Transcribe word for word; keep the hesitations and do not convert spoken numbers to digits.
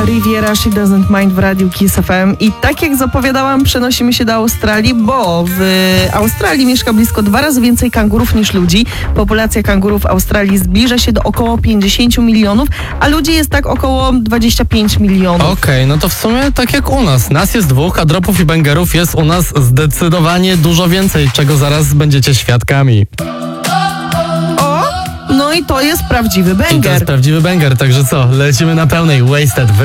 Riviera She Doesn't Mind w Radiu Kiss F M. I tak jak zapowiadałam, przenosimy się do Australii, bo w Australii mieszka blisko dwa razy więcej kangurów niż ludzi. Populacja kangurów w Australii zbliża się do około pięćdziesiąt milionów, a ludzi jest tak około dwadzieścia pięć milionów. Okej, okay, no to w sumie tak jak u nas. Nas jest dwóch, a dropów i bęgerów jest u nas zdecydowanie dużo więcej, czego zaraz będziecie świadkami. O, no i to jest prawdziwy I to banger. jest prawdziwy banger, także co? Lecimy na pełnej. Wasted.